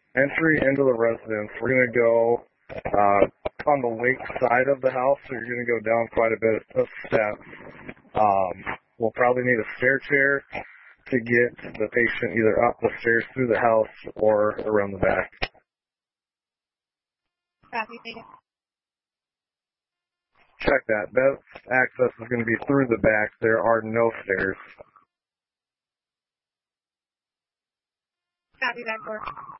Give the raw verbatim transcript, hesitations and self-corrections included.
entry into the residence, we're going to go uh, on the lake side of the house, so you're going to go down quite a bit of steps. Um, we'll probably need a stair chair to get the patient either up the stairs through the house or around the back. Copy, thank you. Check that. Best access is going to be through the back. There are no stairs. Copy, back four.